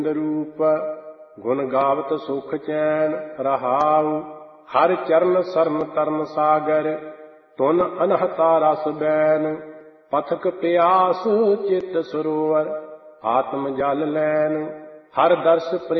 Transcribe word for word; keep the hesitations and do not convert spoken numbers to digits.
ਰੂਪ ਗੁਣ ਗਾਵਤ ਸੁਖ ਚੈਨ ਰਹਾਉ। ਹਰਿ ਚਰਨ ਸਰਨ ਤਰਨ ਸਾਗਰ ਤੁਨ ਅਨਹਤਾ ਰਸ ਬੈਨ। ਪਥਕ ਪਿਆਸ ਚਿਤ ਸਰੋਵਰ ਆਤਮ ਜਲ ਲੈਨ। ਹਰ ਦਰਸ